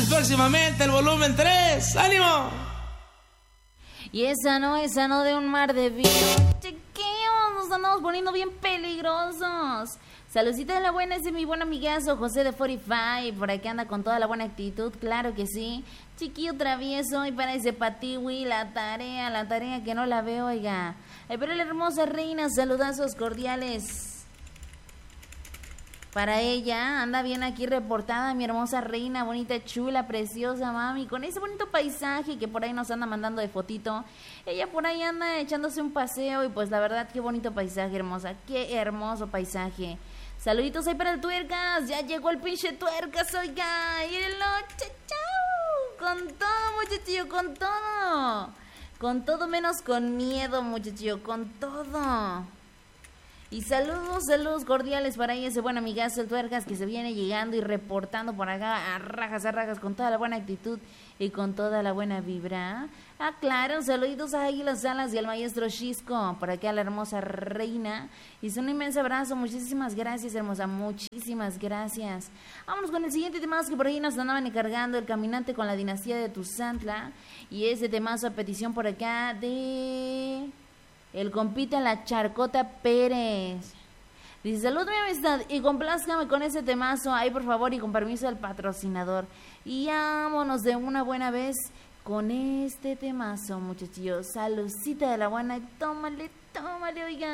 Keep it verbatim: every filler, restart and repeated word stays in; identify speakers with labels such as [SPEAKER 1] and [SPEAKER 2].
[SPEAKER 1] Gracias, próximamente el volumen tres. ¡Ánimo!
[SPEAKER 2] Y esa no, esa no de un mar de vino. Chiquillos, nos andamos poniendo bien peligrosos. Saludcita de la buena, ese es mi buen amigazo José de cuarenta y cinco. Por aquí anda con toda la buena actitud, claro que sí. Chiquillo travieso, y para ese patiwi, la tarea, la tarea que no la veo, oiga. Ay, pero la hermosa reina, saludazos cordiales. Para ella, anda bien aquí reportada mi hermosa reina, bonita, chula, preciosa, mami, con ese bonito paisaje que por ahí nos anda mandando de fotito. Ella por ahí anda echándose un paseo y pues la verdad, qué bonito paisaje, hermosa, qué hermoso paisaje. Saluditos ahí para el Tuercas, ya llegó el pinche Tuercas, oiga, mírenlo, chao, con todo, muchachillo, con todo. Con todo menos con miedo, muchachillo, con todo. Y saludos, saludos cordiales para ahí ese buen amigazo el Tuercas que se viene llegando y reportando por acá a rajas, a rajas, con toda la buena actitud y con toda la buena vibra. Ah, claro, saluditos a Águilas Salas y al maestro Chisco, por aquí a la hermosa reina. Y es un inmenso abrazo, muchísimas gracias, hermosa, muchísimas gracias. Vámonos con el siguiente temazo que por ahí nos andaban encargando, el caminante con la dinastía de Tuzantla. Y ese temazo a petición por acá de... el compita La Charcota Pérez. Dice, salud mi amistad y complázcame con ese temazo ahí por favor y con permiso del patrocinador. Y vámonos de una buena vez con este temazo, muchachillos. Saludcita de la buena y tómale, tómale, oigan.